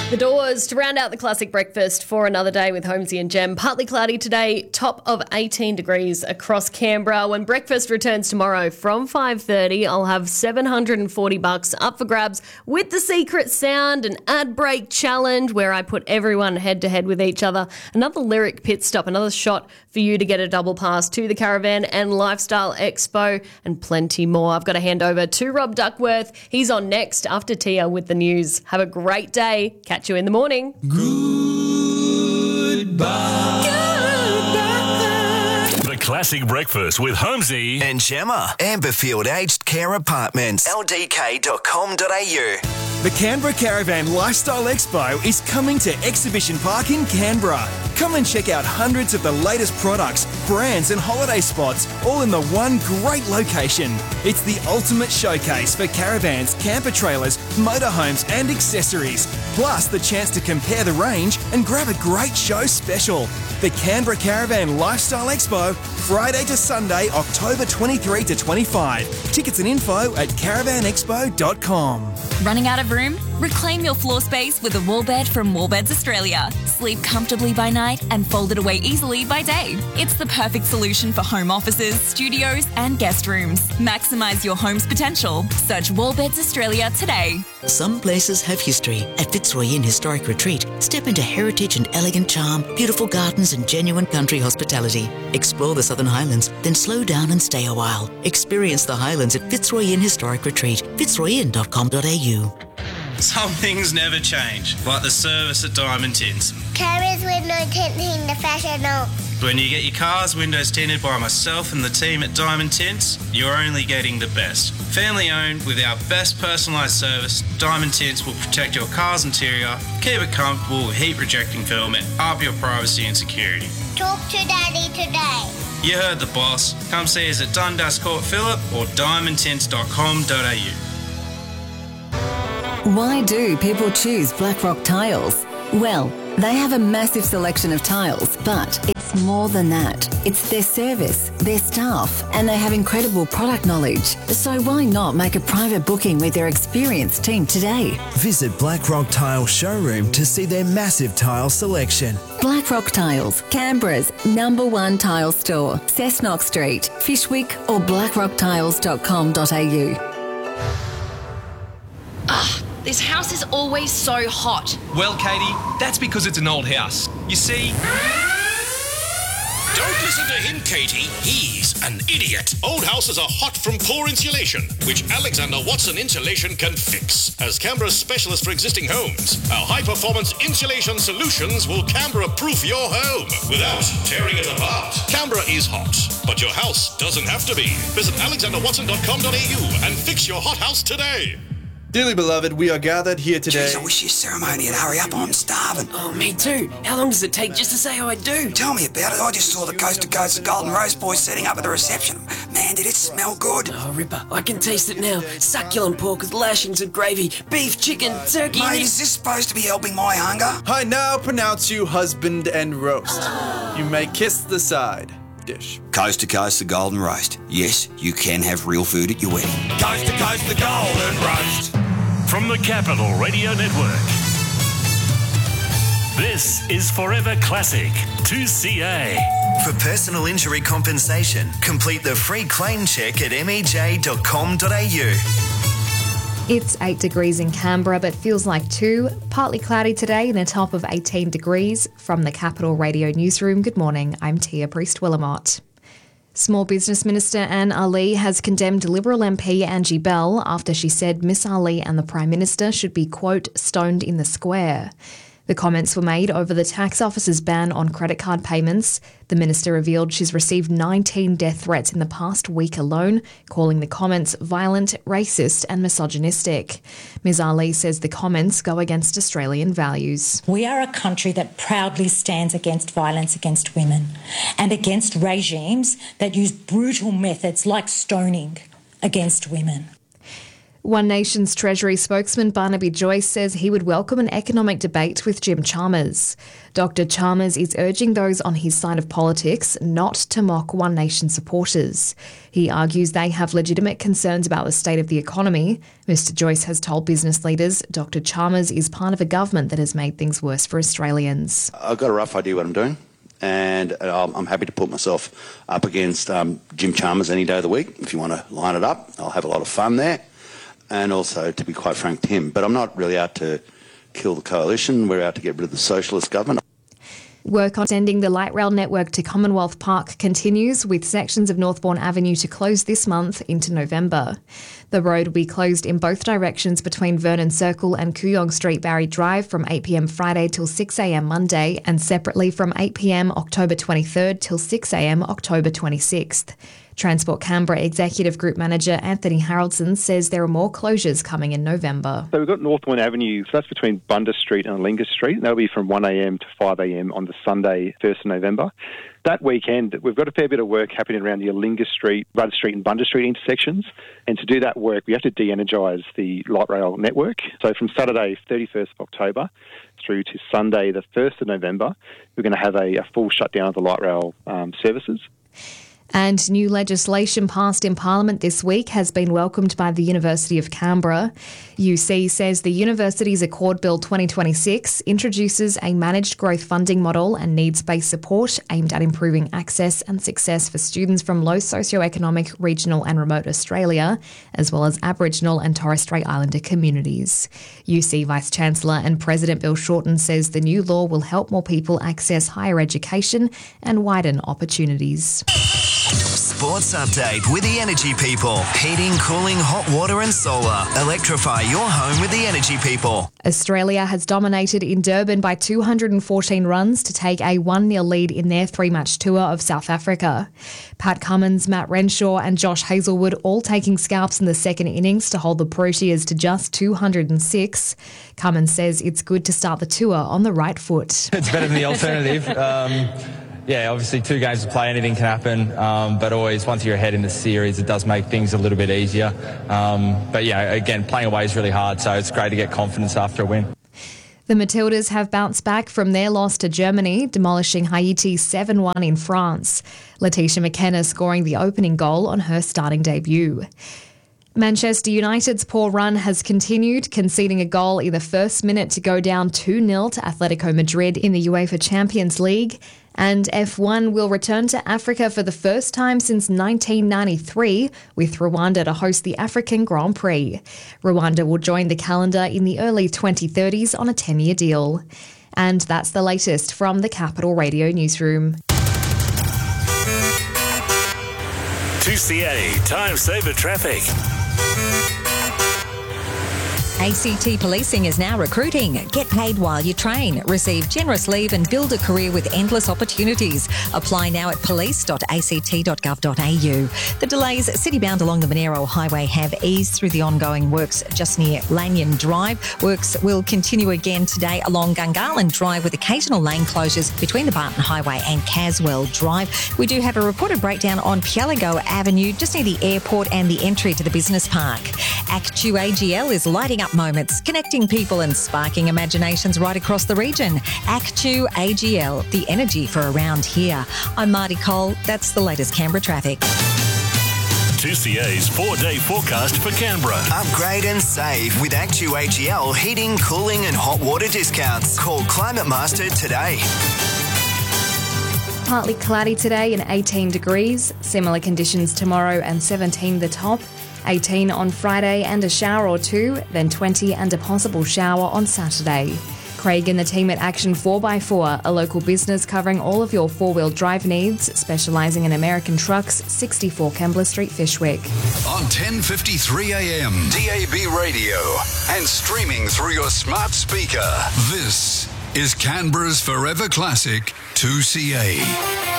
The Doors to round out the classic breakfast for another day with Holmesy and Jem. Partly cloudy today, top of 18 degrees across Canberra. When breakfast returns tomorrow from 5:30, I'll have $740 up for grabs with the secret sound, an ad break challenge where I put everyone head to head with each other, another lyric pit stop, another shot for you to get a double pass to the Caravan and Lifestyle Expo, and plenty more. I've got to hand over to Rob Duckworth. He's on next after Tia with the news. Have a great day. Catch you in the morning. Goodbye. The Classic Breakfast with Holmesy and Gemma. Amberfield Aged Care Apartments. ldk.com.au. The Canberra Caravan Lifestyle Expo is coming to Exhibition Park in Canberra. Come and check out hundreds of the latest products, brands and holiday spots, all in the one great location. It's the ultimate showcase for caravans, camper trailers, motorhomes and accessories. Plus the chance to compare the range and grab a great show special. The Canberra Caravan Lifestyle Expo, Friday to Sunday, October 23 to 25. Tickets and info at caravanexpo.com. Running out of room? Reclaim your floor space with a wall bed from Wallbeds Australia. Sleep comfortably by night and fold it away easily by day. It's the perfect solution for home offices, studios and guest rooms. Maximise your home's potential. Search Wallbeds Australia today. Some places have history. At Fitzroy Inn Historic Retreat, step into heritage and elegant charm, beautiful gardens and genuine country hospitality. Explore the Southern Highlands, then slow down and stay a while. Experience the Highlands at Fitzroy Inn Historic Retreat, fitzroyin.com.au. Some things never change, like the service at Diamond Tints. Carers window tinting the fashion up. When you get your car's windows tinted by myself and the team at Diamond Tints, you're only getting the best. Family owned with our best personalised service, Diamond Tints will protect your car's interior, keep it comfortable with heat rejecting film and up your privacy and security. Talk to Daddy today. You heard the boss. Come see us at Dundas Court Phillip or diamondtints.com.au. Why do people choose Blackrock Tiles? Well, they have a massive selection of tiles, but it's more than that. It's their service, their staff, and they have incredible product knowledge. So why not make a private booking with their experienced team today? Visit Blackrock Tile Showroom to see their massive tile selection. Blackrock Tiles, Canberra's #1 tile store, Cessnock Street, Fishwick or blackrocktiles.com.au. This house is always so hot. Well, Katie, that's because it's an old house. You see... Don't listen to him, Katie. He's an idiot. Old houses are hot from poor insulation, which Alexander Watson Insulation can fix. As Canberra's specialist for existing homes, our high-performance insulation solutions will Canberra-proof your home without tearing it apart. Canberra is hot, but your house doesn't have to be. Visit alexanderwatson.com.au and fix your hot house today. Dearly beloved, we are gathered here today. Jeez, I wish your ceremony would hurry up. I'm starving. Oh, me too. How long does it take just to say I do? Tell me about it. I just saw the Coast to Coast Golden Roast boys setting up at the reception. Man, did it smell good. Oh, Ripper, I can taste it now. Succulent pork with lashings of gravy, beef, chicken, turkey... Mate, is this supposed to be helping my hunger? I now pronounce you husband and roast. You may kiss the side dish. Coast to Coast the Golden Roast. Yes, you can have real food at your wedding. Coast to Coast the Golden Roast. From the Capital Radio Network. This is Forever Classic 2CA. For personal injury compensation, complete the free claim check at mej.com.au. It's 8 degrees in Canberra, but feels like 2. Partly cloudy today and a top of 18 degrees. From the Capital Radio Newsroom, good morning. I'm Tia Priest-Willamott. Small Business Minister Anne Ali has condemned Liberal MP Angie Bell after she said Miss Ali and the Prime Minister should be, quote, stoned in the square. The comments were made over the tax office's ban on credit card payments. The minister revealed she's received 19 death threats in the past week alone, calling the comments violent, racist and misogynistic. Ms Ali says the comments go against Australian values. We are a country that proudly stands against violence against women and against regimes that use brutal methods like stoning against women. One Nation's Treasury spokesman Barnaby Joyce says he would welcome an economic debate with Jim Chalmers. Dr. Chalmers is urging those on his side of politics not to mock One Nation supporters. He argues they have legitimate concerns about the state of the economy. Mr. Joyce has told business leaders Dr. Chalmers is part of a government that has made things worse for Australians. I've got a rough idea what I'm doing, and I'm happy to put myself up against Jim Chalmers any day of the week. If you want to line it up, I'll have a lot of fun there. And also, to be quite frank to him. But I'm not really out to kill the coalition. We're out to get rid of the socialist government. Work on extending the light rail network to Commonwealth Park continues, with sections of Northbourne Avenue to close this month into November. The road will be closed in both directions between Vernon Circle and Kooyong Street Barry Drive from 8 p.m. Friday till 6 a.m. Monday, and separately from 8 p.m. October 23rd till 6 a.m. October 26th. Transport Canberra Executive Group Manager Anthony Haraldson says there are more closures coming in November. So we've got Northbourne Avenue, so that's between Bundas Street and Lingus Street, and that'll be from 1am to 5am on the Sunday, 1st of November. That weekend, we've got a fair bit of work happening around the Lingus Street, Rudd Street and Bundas Street intersections, and to do that work, we have to de-energise the light rail network. So from Saturday, 31st of October, through to Sunday, the 1st of November, we're going to have a full shutdown of the light rail services. And new legislation passed in Parliament this week has been welcomed by the University of Canberra. UC says the university's Accord Bill 2026 introduces a managed growth funding model and needs-based support aimed at improving access and success for students from low socioeconomic, regional and remote Australia, as well as Aboriginal and Torres Strait Islander communities. UC Vice-Chancellor and President Bill Shorten says the new law will help more people access higher education and widen opportunities. Sports update with the Energy People. Heating, cooling, hot water and solar. Electrify your home with the Energy People. Australia has dominated in Durban by 214 runs to take a 1-0 lead in their 3-match tour of South Africa. Pat Cummins, Matt Renshaw and Josh Hazelwood all taking scalps in the second innings to hold the Proteas to just 206. Cummins says it's good to start the tour on the right foot. It's better than the alternative. Yeah, obviously 2 games to play, anything can happen, but always once you're ahead in the series, it does make things a little bit easier. But yeah, again, playing away is really hard, so it's great to get confidence after a win. The Matildas have bounced back from their loss to Germany, demolishing Haiti 7-1 in France. Letitia McKenna scoring the opening goal on her starting debut. Manchester United's poor run has continued, conceding a goal in the first minute to go down 2-0 to Atletico Madrid in the UEFA Champions League. And F1 will return to Africa for the first time since 1993, with Rwanda to host the African Grand Prix. Rwanda will join the calendar in the early 2030s on a 10-year deal. And that's the latest from the Capital Radio Newsroom. 2CA Time Saver Traffic. ACT Policing is now recruiting. Get paid while you train. Receive generous leave and build a career with endless opportunities. Apply now at police.act.gov.au. The delays city-bound along the Monero Highway have eased through the ongoing works just near Lanyon Drive. Works will continue again today along Gungahlin Drive with occasional lane closures between the Barton Highway and Caswell Drive. We do have a reported breakdown on Pielago Avenue just near the airport and the entry to the business park. Actu AGL is lighting up moments, connecting people and sparking imaginations right across the region. Actu AGL, the energy for around here. I'm Marty Cole. That's the latest Canberra traffic. 2CA's 4-day forecast for Canberra. Upgrade and save with Actu AGL heating, cooling and hot water discounts. Call Climate Master today. Partly cloudy today and 18 degrees. Similar conditions tomorrow and 17 the top. 18 on Friday and a shower or two, then 20 and a possible shower on Saturday. Craig and the team at Action 4x4, a local business covering all of your four-wheel drive needs, specialising in American trucks, 64 Kembla Street, Fyshwick. On 10:53 a.m, DAB radio and streaming through your smart speaker. This is Canberra's Forever Classic 2CA.